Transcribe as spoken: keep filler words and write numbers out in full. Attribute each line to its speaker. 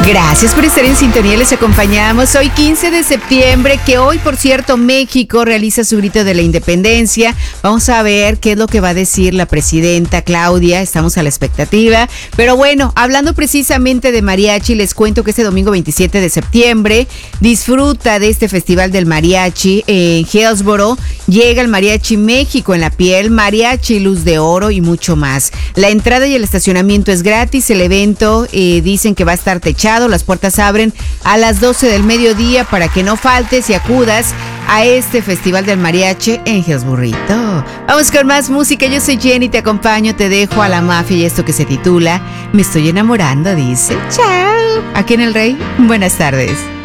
Speaker 1: Gracias por estar en sintonía, les acompañamos hoy quince de septiembre, que hoy, por cierto, México realiza su grito de la independencia. Vamos a ver qué es lo que va a decir la presidenta Claudia, estamos a la expectativa. Pero bueno, hablando precisamente de mariachi, les cuento que este domingo veintisiete de septiembre disfruta de este Festival del Mariachi en Hillsboro. Llega el Mariachi México en la piel, mariachi Luz de Oro y mucho más. La entrada y el estacionamiento es gratis, el evento eh, dicen que va a estar techado. Las puertas abren a las doce del mediodía para que no faltes y acudas a este Festival del Mariachi en Hillsboro. Vamos con más música. Yo soy Jenny, te acompaño, te dejo a la mafia y esto que se titula Me estoy enamorando, dice. Chao. Aquí en El Rey, buenas tardes.